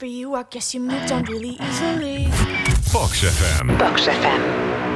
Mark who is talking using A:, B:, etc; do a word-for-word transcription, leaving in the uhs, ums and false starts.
A: for you, I guess you moved on really easily.
B: Fox F M.
C: Fox F M.